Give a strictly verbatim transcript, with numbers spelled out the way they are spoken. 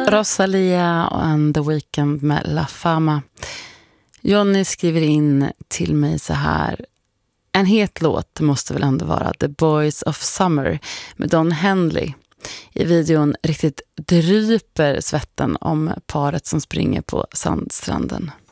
Rosalia and The Weeknd med La Fama. Johnny skriver in till mig så här: en het låt måste väl ändå vara The Boys of Summer med Don Henley. I videon riktigt dryper svetten om paret som springer på sandstranden.